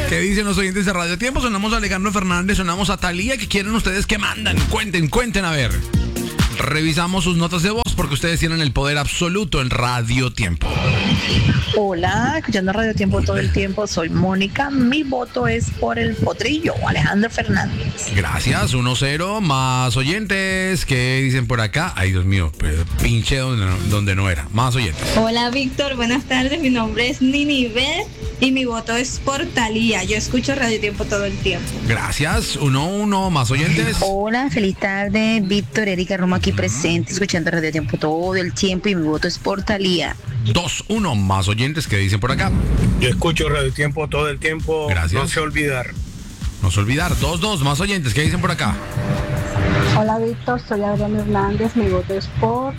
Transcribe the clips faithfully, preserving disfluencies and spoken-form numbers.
¿Qué dicen los oyentes de Radio Tiempo? Sonamos a Alejandro Fernández, sonamos a Thalía. ¿Qué quieren ustedes que mandan? Cuenten, cuenten, a ver. Revisamos sus notas de voz porque ustedes tienen el poder absoluto en Radio Tiempo. Hola, escuchando Radio Tiempo todo el tiempo, soy Mónica. Mi voto es por el potrillo, Alejandro Fernández. Gracias, uno cero, más oyentes. ¿Qué dicen por acá? Ay, Dios mío, pero pinche donde no, donde no era. Más oyentes. Hola, Víctor, buenas tardes. Mi nombre es Ninive y mi voto es por Thalía. Yo escucho Radio Tiempo todo el tiempo. Gracias, uno uno, más oyentes. Hola, feliz tarde, Víctor, Erika Roma aquí presente, escuchando Radio Tiempo todo el tiempo y mi voto es por Thalía. dos uno, más oyentes. ¿Qué dicen por acá? Yo escucho Radio Tiempo todo el tiempo. Gracias. No se olvidar. No se olvidar. dos dos, más oyentes. ¿Qué dicen por acá? Hola, Víctor, soy Adriana Hernández, mi voto es por...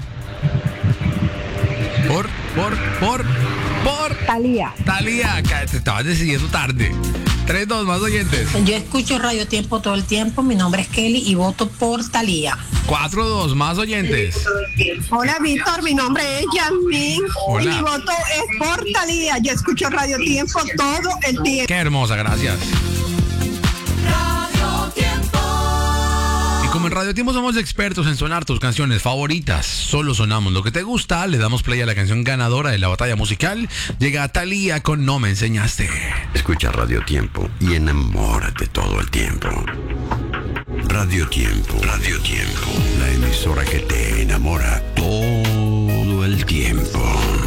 Por, por, por, por... Thalía. Thalía, te estabas decidiendo tarde. tres dos, más oyentes. Yo escucho Radio Tiempo todo el tiempo. Mi nombre es Kelly y voto por Thalía. cuatro dos, más oyentes. Hola, Víctor, mi nombre es Yasmín y mi voto es por Thalía. Yo escucho Radio Tiempo todo el tiempo. Qué hermosa, gracias. Radio Tiempo. Y como en Radio Tiempo somos expertos en sonar tus canciones favoritas, solo sonamos lo que te gusta, le damos play a la canción ganadora de la batalla musical. Llega Thalía con No Me Enseñaste. Escucha Radio Tiempo y enamórate todo el tiempo. Radio Tiempo, Radio Tiempo, la emisora que te enamora todo el tiempo.